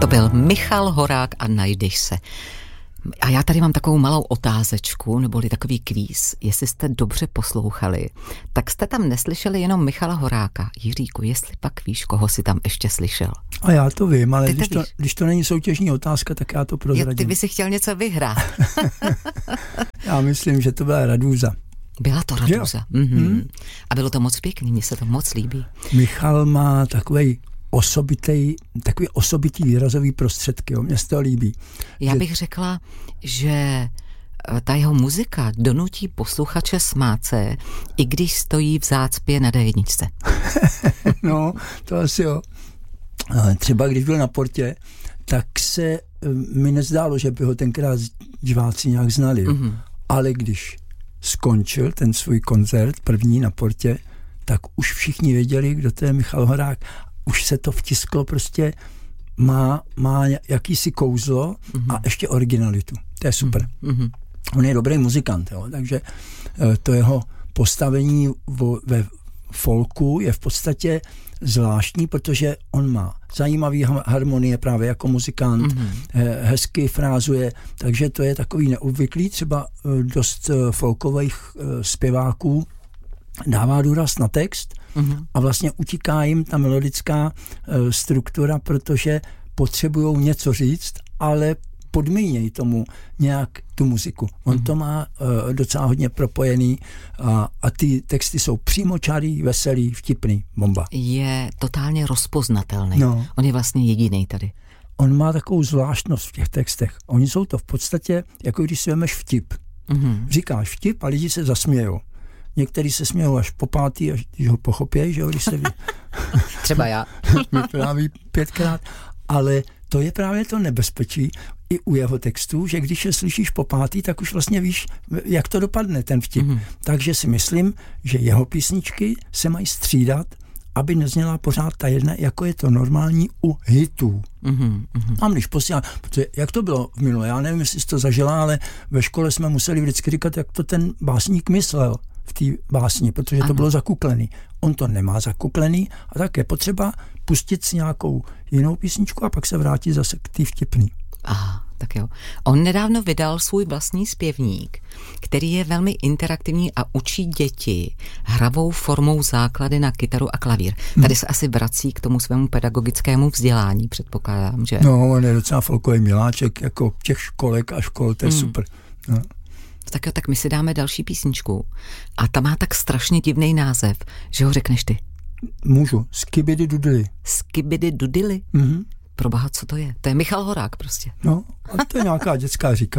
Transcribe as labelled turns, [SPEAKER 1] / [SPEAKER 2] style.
[SPEAKER 1] To byl Michal Horák a Najdeš se. A já tady mám takovou malou otázečku, neboli takový kvíz. Jestli jste dobře poslouchali, tak jste tam neslyšeli jenom Michala Horáka. Jiříku, jestli pak víš, koho si tam ještě slyšel?
[SPEAKER 2] A já to vím, ale když to není soutěžní otázka, tak já to prozradím.
[SPEAKER 1] Ty by si chtěl něco vyhrát.
[SPEAKER 2] Já myslím, že to byla Radúza.
[SPEAKER 1] Byla to Radúza. Mm-hmm. A bylo to moc pěkný, mně se to moc líbí.
[SPEAKER 2] Michal má takový osobitý výrazový prostředky, mně se to líbí.
[SPEAKER 1] Já bych řekla, že ta jeho muzika donutí posluchače smát se, i když stojí v zácpě na D1.
[SPEAKER 2] No, to asi jo. Třeba když byl na Portě, tak se mi nezdálo, že by ho tenkrát diváci nějak znali. Mm-hmm. Ale když skončil ten svůj koncert první na Portě, tak už všichni věděli, kdo to je Michal Horák. Už se to vtisklo, prostě má jakýsi kouzlo a ještě originalitu. To je super. Mm-hmm. On je dobrý muzikant, jo, takže to jeho postavení ve folku je v podstatě zvláštní, protože on má zajímavý harmonie právě jako muzikant, hezky frázuje, takže to je takový neobvyklý, třeba dost folkových zpěváků dává důraz na text a vlastně utíká jim ta melodická struktura, protože potřebujou něco říct, ale podmínějí tomu nějak tu muziku. On to má docela hodně propojený a ty texty jsou přímočarý, veselý, vtipný, bomba.
[SPEAKER 1] Je totálně rozpoznatelný. No. On je vlastně jediný tady.
[SPEAKER 2] On má takovou zvláštnost v těch textech. Oni jsou to v podstatě, jako když si vemeš vtip. Říkáš vtip a lidi se zasmějou. Někteří se smějou až po pátý, až když ho pochopějí, že jo, když se
[SPEAKER 1] třeba já.
[SPEAKER 2] Vypráví 5krát, ale to je právě to nebezpečí i u jeho textů, že když je slyšíš po pátý, tak už vlastně víš, jak to dopadne ten vtip. Takže si myslím, že jeho písničky se mají střídat, aby nezněla pořád ta jedna, jako je to normální u hitů. A když posílám, protože jak to bylo v minulé, já nevím, jestli jsi to zažila, ale ve škole jsme museli vždycky říkat, jak to ten básník myslel v té básni, protože to bylo zakuklený. On to nemá zakuklený a tak je potřeba pustit si nějakou jinou písničku a pak se vrátit zase k té vtipný.
[SPEAKER 1] Aha, tak jo. On nedávno vydal svůj vlastní zpěvník, který je velmi interaktivní a učí děti hravou formou základy na kytaru a klavír. Tady se asi vrací k tomu svému pedagogickému vzdělání, předpokládám, že?
[SPEAKER 2] No, on je docela folkový miláček, jako těch školek a škol, to je super. No.
[SPEAKER 1] Tak jo, tak my si dáme další písničku. A ta má tak strašně divný název, že ho řekneš ty.
[SPEAKER 2] Můžu. Skibidi Dudily.
[SPEAKER 1] Skibidi Dudily? Proboha, co to je? To je Michal Horák prostě.
[SPEAKER 2] No, a to je nějaká dětská říká.